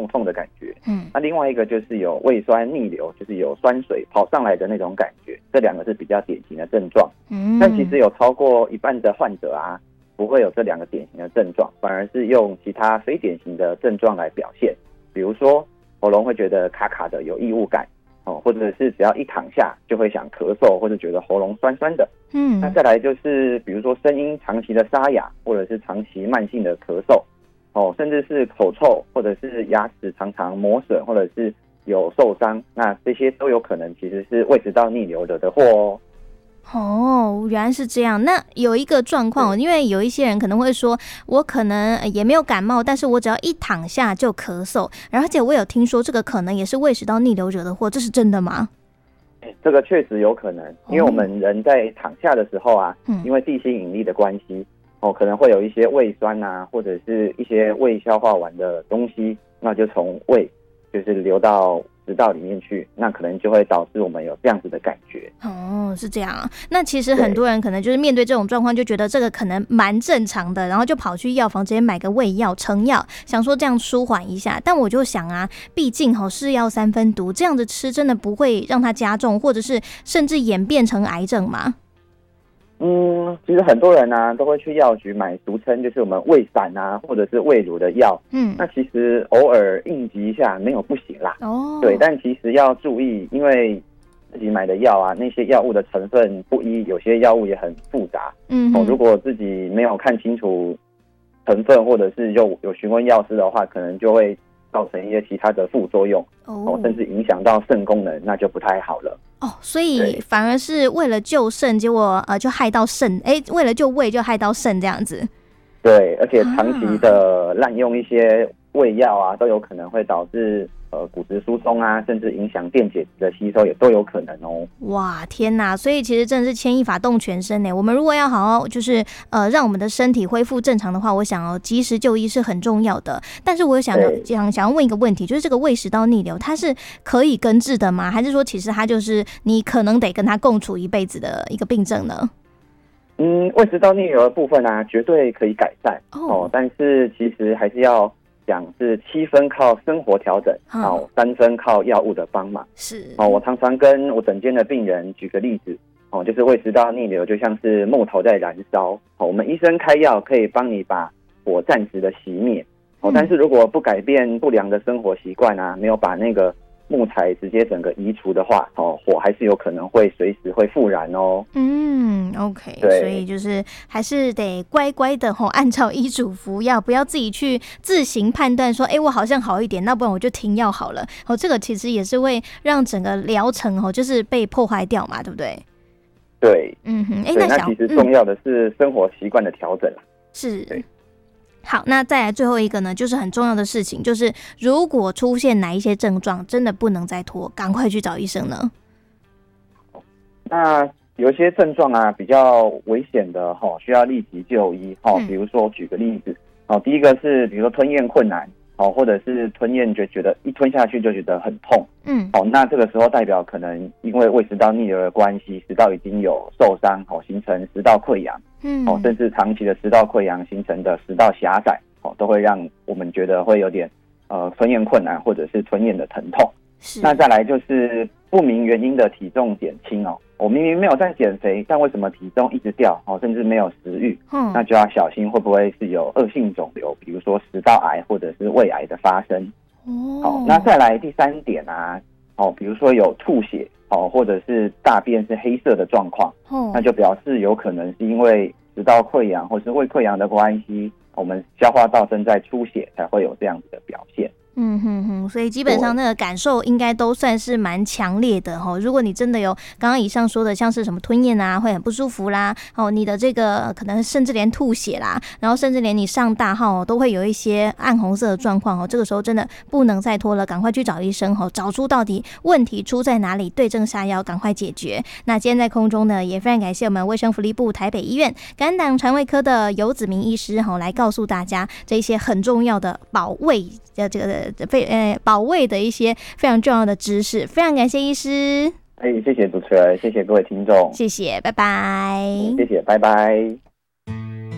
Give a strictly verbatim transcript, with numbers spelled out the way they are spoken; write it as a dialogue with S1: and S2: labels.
S1: 痛痛的感觉。
S2: 嗯，
S1: 那另外一个就是有胃酸逆流，就是有酸水跑上来的那种感觉，这两个是比较典型的症状。
S2: 嗯，
S1: 但其实有超过一半的患者啊，不会有这两个典型的症状，反而是用其他非典型的症状来表现，比如说喉咙会觉得卡卡的有异物感，哦，或者是只要一躺下就会想咳嗽，或者觉得喉咙酸酸的。
S2: 嗯，
S1: 那再来就是比如说声音长期的沙哑，或者是长期慢性的咳嗽，哦，甚至是口臭，或者是牙齿常常磨损，或者是有受伤，那这些都有可能其实是胃食道逆流惹的祸哦。
S2: 哦，原来是这样。那有一个状况，因为有一些人可能会说，我可能也没有感冒，但是我只要一躺下就咳嗽，而且我有听说这个可能也是胃食道逆流惹的祸，这是真的吗？
S1: 这个确实有可能，因为我们人在躺下的时候啊，
S2: 嗯，
S1: 因为地心引力的关系，哦，可能会有一些胃酸啊，或者是一些胃消化完的东西，那就从胃就是流到食道里面去，那可能就会导致我们有这样子的感觉。
S2: 哦，是这样啊。那其实很多人可能就是面对这种状况，就觉得这个可能蛮正常的，然后就跑去药房直接买个胃药、成药，想说这样舒缓一下。但我就想啊，毕竟吼是药三分毒，这样子吃真的不会让它加重，或者是甚至演变成癌症吗？
S1: 嗯，其实很多人啊都会去药局买俗称就是我们胃散啊，或者是胃乳的药。
S2: 嗯，
S1: 那其实偶尔应急一下没有不行啦。
S2: 哦，
S1: 对，但其实要注意，因为自己买的药啊，那些药物的成分不一，有些药物也很复杂。
S2: 嗯哼，
S1: 哦，如果自己没有看清楚成分，或者是有有询问药师的话，可能就会造成一些其他的副作用，
S2: 哦，
S1: 哦，甚至影响到肾功能，那就不太好了。
S2: 哦，所以反而是为了救肾，结果呃就害到肾，哎，为了救胃就害到肾这样子。
S1: 对，而且长期的滥用一些胃药啊，都有可能会导致呃骨质疏松啊，甚至影响电解质的吸收，也都有可能哦。
S2: 哇，天哪！所以其实真的是牵一发动全身呢。我们如果要好好就是呃让我们的身体恢复正常的话，我想哦及时就医是很重要的。但是我想想想要问一个问题，就是这个胃食道逆流它是可以根治的吗？还是说其实它就是你可能得跟它共处一辈子的一个病症呢？
S1: 嗯，胃食道逆流的部分啊，绝对可以改善
S2: oh.
S1: 哦，但是其实还是要讲是七分靠生活调整，哦，嗯、三分靠药物的帮忙。
S2: 是
S1: 哦，我常常跟我诊间的病人举个例子，哦，就是胃食道逆流就像是木头在燃烧，哦，我们医生开药可以帮你把火暂时的熄灭，哦，但是如果不改变不良的生活习惯啊，没有把那个木材直接整个移除的话，哦，火还是有可能会随时会复燃哦。
S2: 嗯 ，OK， 所以就是还是得乖乖的吼，按照医嘱服药，不要自己去自行判断说，哎、欸，我好像好一点，那不然我就停药好了。哦，这个其实也是会让整个疗程哦，就是被破坏掉嘛，对不对？
S1: 对，
S2: 嗯哼，哎、
S1: 欸，那其实重要的是生活习惯的调整、嗯、
S2: 是。对。好，那再来最后一个呢，就是很重要的事情，就是如果出现哪一些症状，真的不能再拖，赶快去找医生呢。
S1: 那有一些症状啊，比较危险的哈，需要立即就医哈。比如说，我举个例子，哦，第一个是比如说吞咽困难，哦，或者是吞咽就觉得一吞下去就觉得很痛，嗯，哦，那这个时候代表可能因为胃食道逆流的关系，食道已经有受伤，哦，形成食道溃疡。嗯，哦，甚至长期的食道溃疡形成的食道狭窄，哦，都会让我们觉得会有点呃吞咽困难，或者是吞咽的疼痛。那再来就是不明原因的体重减轻哦，我明明没有在减肥，但为什么体重一直掉哦，甚至没有食欲？嗯，那就要小心会不会是有恶性肿瘤，比如说食道癌或者是胃癌的发生。哦，好，那再来第三点啊，哦，比如说有吐血。哦，或者是大便是黑色的状况，哦，那就表示有可能是因为食道溃疡或是胃溃疡的关系，我们消化道正在出血，才会有这样子的表现。嗯哼
S2: 哼，所以基本上那个感受应该都算是蛮强烈的哈。如果你真的有刚刚以上说的，像是什么吞咽啊，会很不舒服啦，哦，你的这个可能甚至连吐血啦，然后甚至连你上大号都会有一些暗红色的状况哦。这个时候真的不能再拖了，赶快去找医生哦，找出到底问题出在哪里，对症下药，赶快解决。那今天在空中呢，也非常感谢我们卫生福利部台北医院肝胆肠胃科的游子明医师哈，来告诉大家这些很重要的保胃的这个。非呃保卫的一些非常重要的知识，非常感谢医师。
S1: 哎，谢谢主持人，谢谢各位听众，
S2: 谢谢，拜拜。
S1: 谢谢，拜拜。